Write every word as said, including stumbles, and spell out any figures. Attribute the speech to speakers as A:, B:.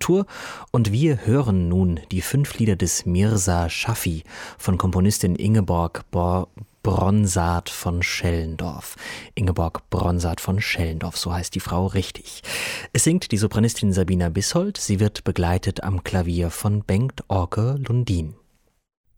A: Kultur und wir hören nun die fünf Lieder des Mirza Schaffi von Komponistin Ingeborg Bor Bronsart von Schellendorf. Ingeborg Bronsart von Schellendorf, so heißt die Frau richtig. Es singt die Sopranistin Sabina Bissold, sie wird begleitet am Klavier von Bengt Orke Lundin.